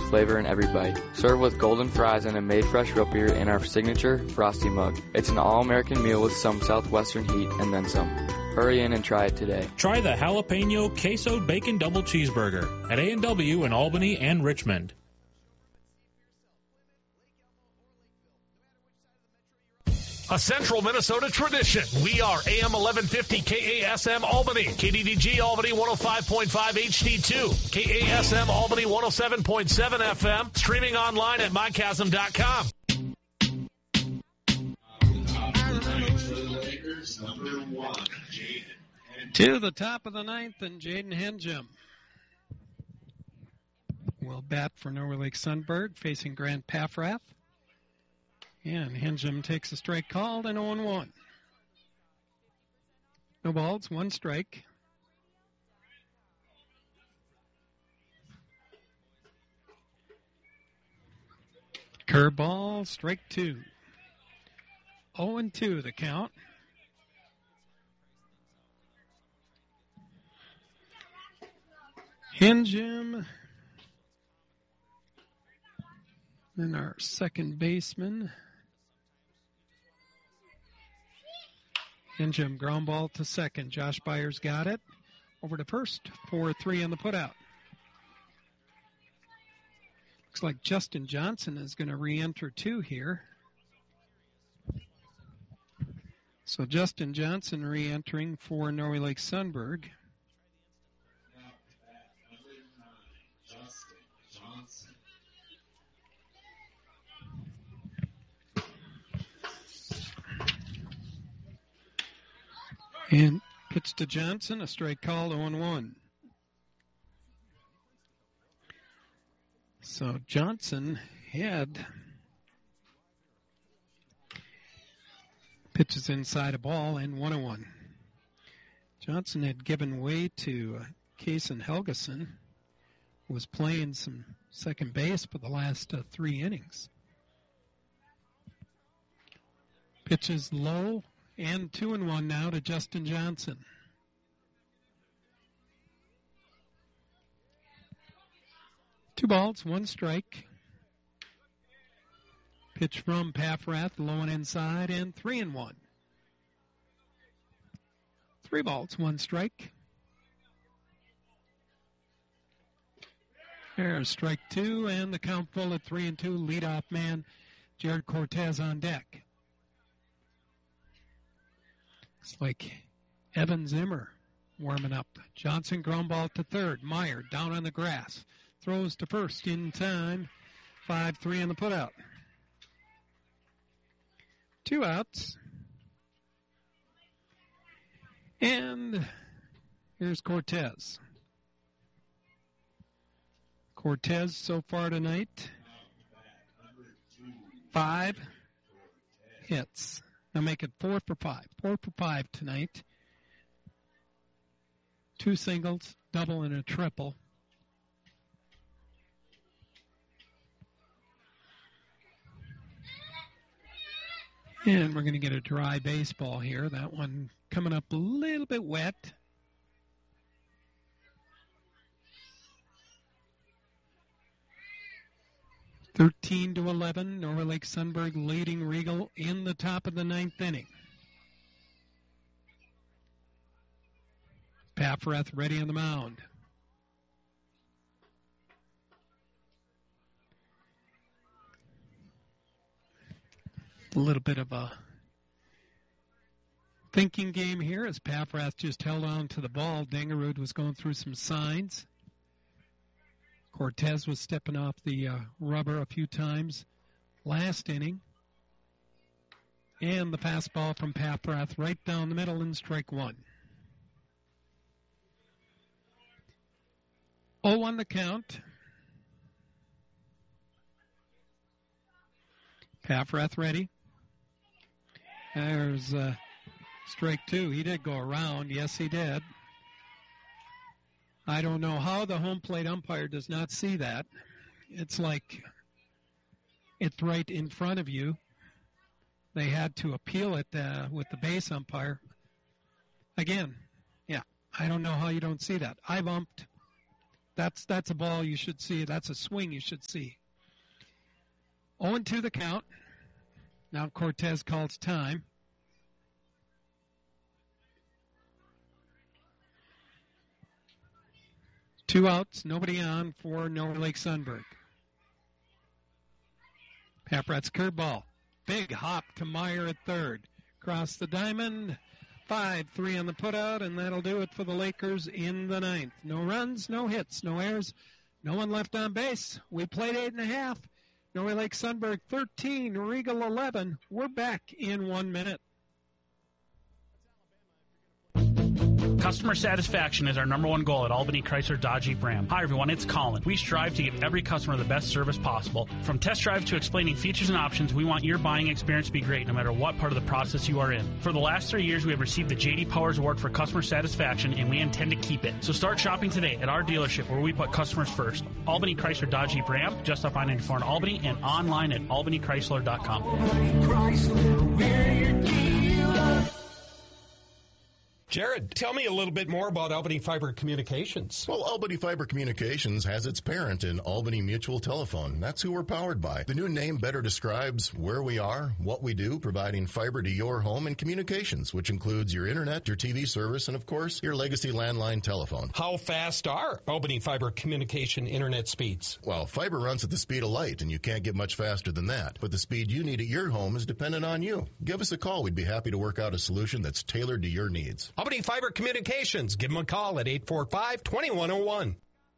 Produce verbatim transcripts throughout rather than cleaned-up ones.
flavor in every bite. Serve with golden fries and a made fresh root beer in our signature Frosty mug. It's an all-American meal with some Southwestern heat and then some. Hurry in and try it today. Try the jalapeno queso bacon double cheeseburger at A and W in Albany and Richmond. A Central Minnesota tradition. We are A M eleven fifty K A S M Albany, K D D G Albany one oh five point five H D two, K A S M Albany one oh seven point seven F M, streaming online at my chasm dot com. To the top of the ninth, and Jaden Henjum will bat for Norway Lake Sunbird, facing Grant Paffrath. And Henjum takes a strike called, and oh and one. No balls, one strike. Curveball, strike two. oh and two the count. Henjum. Then our second baseman. Henjum ground ball to second. Josh Byers got it. Over to first. four three on the putout. Looks like Justin Johnson is going to re-enter too here. So Justin Johnson re-entering for Norway Lake Sunberg. And pitch to Johnson, a strike call, oh and one. So Johnson had pitches inside a ball and one and one. Johnson had given way to uh, Kaysen Helgeson, who was playing some second base for the last uh, three innings. Pitches low. And two and one now to Justin Johnson. Two balls, one strike. Pitch from Paffrath, low and inside, and three and one. Three balls, one strike. There's strike two, and the count full at three and two. Leadoff man Jared Cortez on deck. Looks like Evan Zimmer warming up. Johnson ground ball to third. Meyer down on the grass. Throws to first in time. five three on the putout. Two outs. And here's Cortez. Cortez so far tonight. Five hits. Now make it four for five. Four for five tonight. Two singles, double, and a triple. And we're going to get a dry baseball here. That one coming up a little bit wet. thirteen to eleven, Norway Lake Sunberg leading Regal in the top of the ninth inning. Paffrath ready on the mound. A little bit of a thinking game here as Paffrath just held on to the ball. Dangerud was going through some signs. Cortez was stepping off the uh, rubber a few times last inning. And the fastball from Paffrath right down the middle in strike one. oh on the count. Paffrath ready. There's uh, strike two. He did go around. Yes, he did. I don't know how the home plate umpire does not see that. It's like it's right in front of you. They had to appeal it uh, with the base umpire. Again, yeah, I don't know how you don't see that. I've umped That's that's a ball you should see. That's a swing you should see. oh and two the count. Now Cortez calls time. Two outs, nobody on for Norway Lake Sunberg. Paprat's curveball. Big hop to Meyer at third. Across the diamond. five three on the putout, and that'll do it for the Lakers in the ninth. No runs, no hits, no errors, no one left on base. We played eight and a half. Norway Lake Sunberg thirteen, Regal eleven. We're back in one minute. Customer satisfaction is our number one goal at Albany Chrysler Dodge Jeep Ram. Hi everyone, it's Colin. We strive to give every customer the best service possible. From test drive to explaining features and options, we want your buying experience to be great no matter what part of the process you are in. For the last three years, we have received the J D Powers Award for customer satisfaction, and we intend to keep it. So start shopping today at our dealership where we put customers first. Albany Chrysler Dodge Jeep Ram, just off I ninety-four in Albany, and online at albany chrysler dot com. Chrysler, we're your dealer. Jared, tell me a little bit more about Albany Fiber Communications. Well, Albany Fiber Communications has its parent in Albany Mutual Telephone. That's who we're powered by. The new name better describes where we are, what we do, providing fiber to your home and communications, which includes your internet, your T V service, and, of course, your legacy landline telephone. How fast are Albany Fiber Communication internet speeds? Well, fiber runs at the speed of light, and you can't get much faster than that. But the speed you need at your home is dependent on you. Give us a call. We'd be happy to work out a solution that's tailored to your needs. Albany Fiber Communications. Give them a call at eight four five, two one zero one.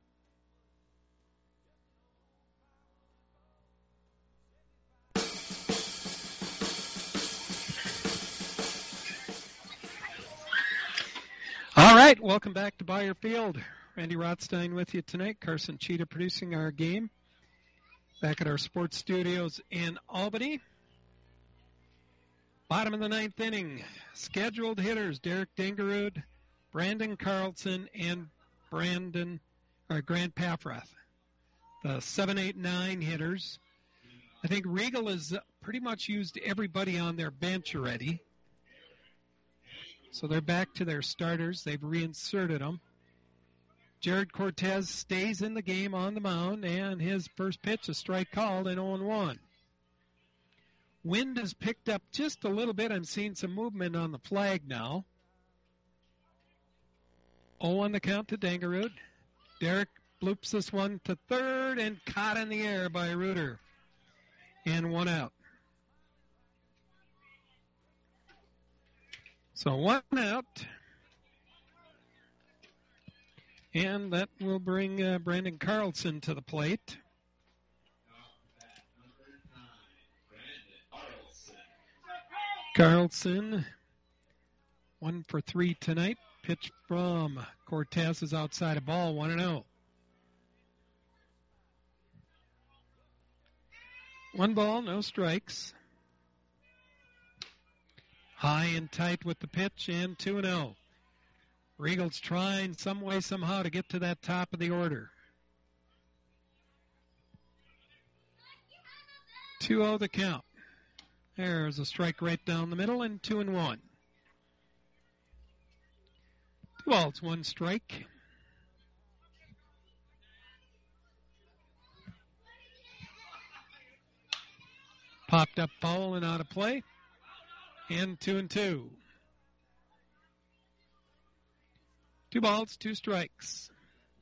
All right, welcome back to Bayer Field. Randy Rothstein with you tonight. Carson Cheetah producing our game. Back at our sports studios in Albany. Bottom of the ninth inning. Scheduled hitters, Derek Dingerud, Brandon Carlson, and Brandon or Grant Paffrath. The seven, eight, nine hitters. I think Regal has pretty much used everybody on their bench already. So they're back to their starters. They've reinserted them. Jared Cortez stays in the game on the mound, and his first pitch, a strike called, and oh and one. Wind has picked up just a little bit. I'm seeing some movement on the flag now. oh on the count to Dangerud. Derek bloops this one to third and caught in the air by Reuter. And one out. So one out. And that will bring uh, Brandon Carlson to the plate. Carlson, one for three tonight. Pitch from Cortez is outside a ball, one and oh. One ball, no strikes. High and tight with the pitch, and two and oh. Regal's trying some way, somehow to get to that top of the order. two oh the count. There's a strike right down the middle, and two and one. Two balls, one strike. Popped up foul and out of play. And two and two. Two balls, two strikes.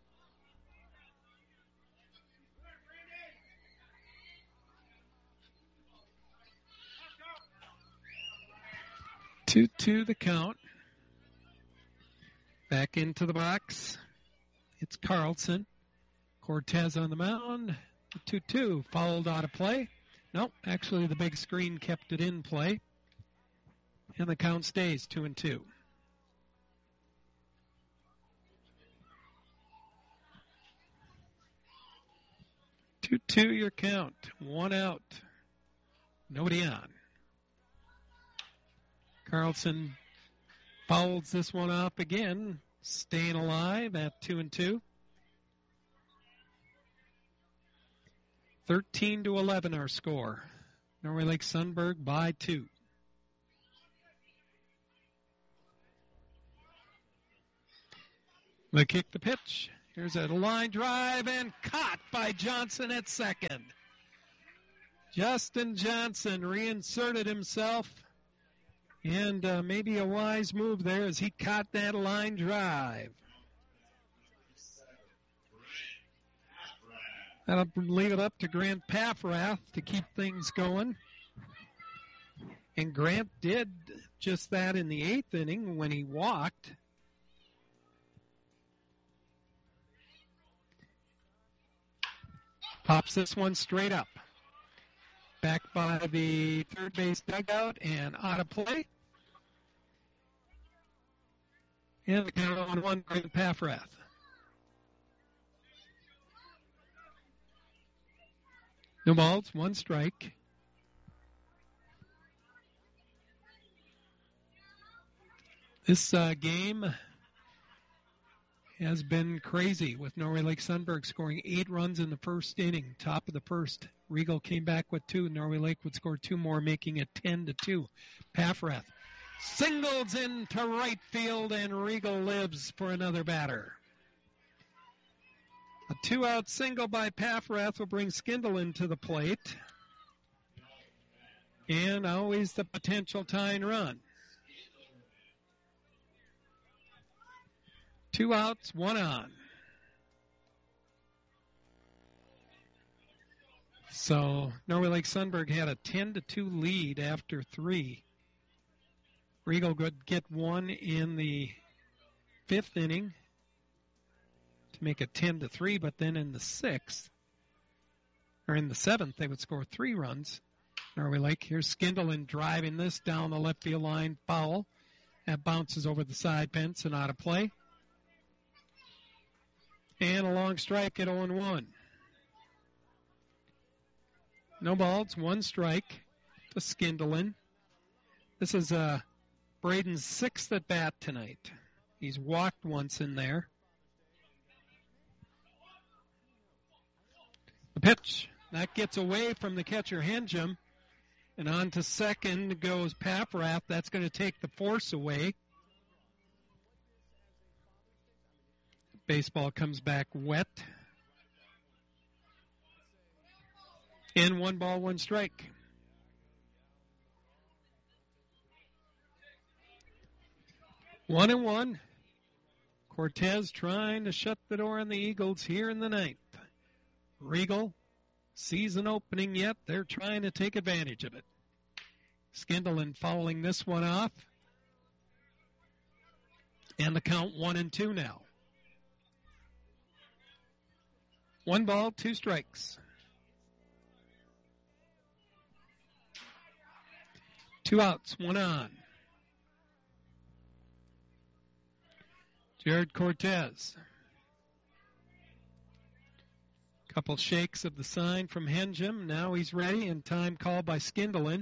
two two the count. Back into the box. It's Carlson. Cortez on the mound. two two. Fouled out of play. Nope, actually the big screen kept it in play. And the count stays two and two. two two your count. One out. Nobody on. Carlson fouls this one off again, staying alive at two and two. Thirteen to eleven our score. Norway Lake Sunberg by two. They kick the pitch. Here's a line drive and caught by Johnson at second. Justin Johnson reinserted himself, and uh, maybe a wise move there as he caught that line drive. That'll leave it up to Grant Paffrath to keep things going. And Grant did just that in the eighth inning when he walked. Pops this one straight up. Back by the third base dugout and out of play. And the count on one, Grant Paffrath. No balls, one strike. This uh, game has been crazy with Norway Lake Sunburg scoring eight runs in the first inning, top of the first. Regal came back with two. Norway Lake would score two more, making it ten to two. Paffrath singles into right field, and Regal lives for another batter. A two-out single by Paffrath will bring Skindelen to the plate. And always the potential tying run. Two outs, one on. So Norway Lake Sunburg had a ten to two lead after three. Regal could get one in the fifth inning to make it ten to three, but then in the sixth, or in the seventh, they would score three runs. Norway Lake, here's Skindelen driving this down the left field line, foul. That bounces over the side fence and out of play. And a long strike at oh and one. No balls, one strike to Skindelen. This is uh, Braden's sixth at bat tonight. He's walked once in there. The pitch, that gets away from the catcher Henjum. And on to second goes Paffrath. That's going to take the force away. Baseball comes back wet. And one ball, one strike. One and one. Cortez trying to shut the door on the Eagles here in the ninth. Regal, season opening yet. They're trying to take advantage of it. Skindelen fouling this one off. And the count one and two now. One ball, two strikes. Two outs, one on. Jared Cortez. Couple shakes of the sign from Henjum. Now he's ready, and time called by Skindelen.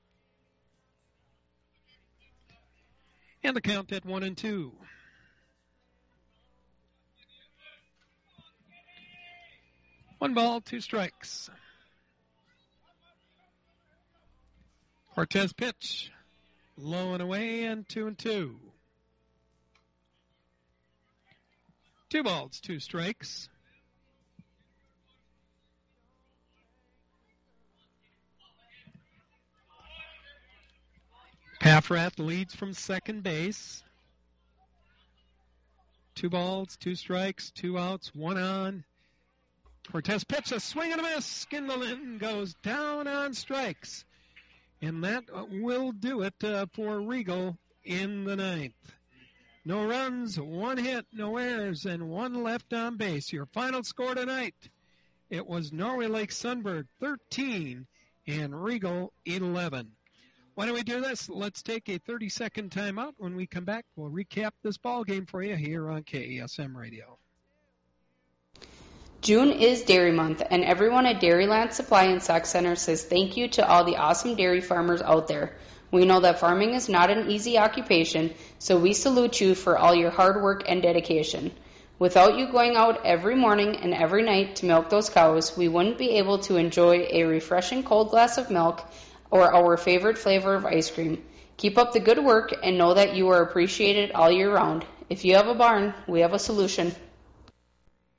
And the count at one and two. One ball, two strikes. Cortez pitch. Low and away, and two and two. Two balls, two strikes. Paffrath leads from second base. Two balls, two strikes, two outs, one on. Cortez pitch, a swing and a miss. Skindelen goes down on strikes. And that will do it uh, for Regal in the ninth. No runs, one hit, no errors, and one left on base. Your final score tonight, it was Norway Lake Sunburg thirteen and Regal eleven. Why don't we do this? Let's take a thirty-second timeout. When we come back, we'll recap this ball game for you here on K E S M Radio. June is Dairy Month, and everyone at Dairyland Supply and Stock Center says thank you to all the awesome dairy farmers out there. We know that farming is not an easy occupation, so we salute you for all your hard work and dedication. Without you going out every morning and every night to milk those cows, we wouldn't be able to enjoy a refreshing cold glass of milk or our favorite flavor of ice cream. Keep up the good work and know that you are appreciated all year round. If you have a barn, we have a solution.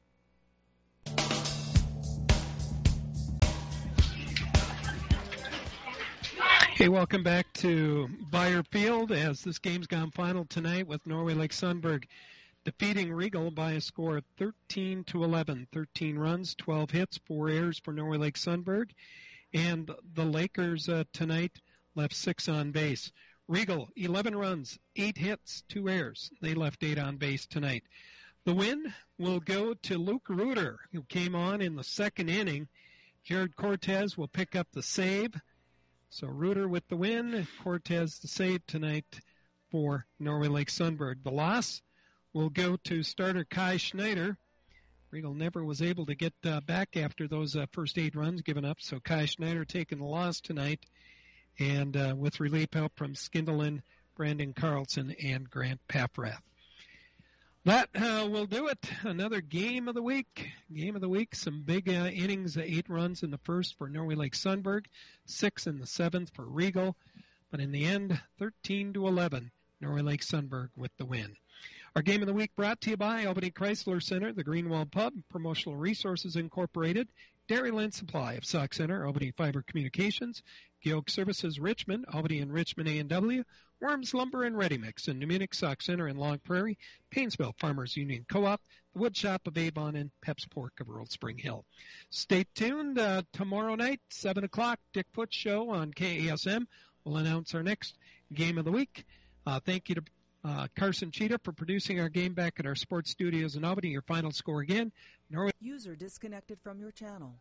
Okay, welcome back to Bayer Field as this game's gone final tonight with Norway Lake Sundberg defeating Regal by a score of thirteen to eleven. thirteen runs, twelve hits, four errors for Norway Lake Sundberg. And the Lakers uh, tonight left six on base. Regal, eleven runs, eight hits, two errors. They left eight on base tonight. The win will go to Luke Reuter, who came on in the second inning. Jared Cortez will pick up the save. So Reuter with the win, Cortez the save tonight for Norway Lake Sundberg. The loss will go to starter Kai Schneider. Regal never was able to get uh, back after those uh, first eight runs given up, so Kai Schneider taking the loss tonight, and uh, with relief help from Skindelin, Brandon Carlson, and Grant Paffrath. That uh, will do it. Another game of the week. Game of the week, some big uh, innings, uh, eight runs in the first for Norway Lake Sundberg, six in the seventh for Regal, but in the end, thirteen to eleven, Norway Lake Sundberg with the win. Our game of the week brought to you by Albany Chrysler Center, the Greenwald Pub, Promotional Resources Incorporated, Dairyland Supply of Sauk Center, Albany Fiber Communications, Geoke Services Richmond, Albany and Richmond A and W, Worms Lumber and Ready Mix in New Munich, Sauk Center and Long Prairie, Painesville Farmers Union Co-op, the Wood Shop of Avon, and Pep's Pork of Earl Spring Hill. Stay tuned. Uh, tomorrow night, seven o'clock, Dick Foote Show on K A S M. We'll announce our next game of the week. Uh, thank you to Uh, Carson Cheetah for producing our game back at our sports studios in Albany. Your final score again. Norway. User disconnected from your channel.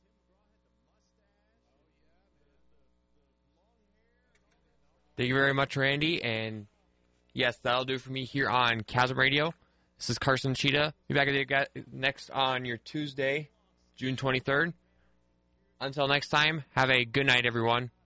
Thank you very much, Randy. And yes, that'll do for me here on Chasm Radio. This is Carson Cheetah. Be back at you next on your Tuesday, June twenty-third. Until next time, have a good night, everyone.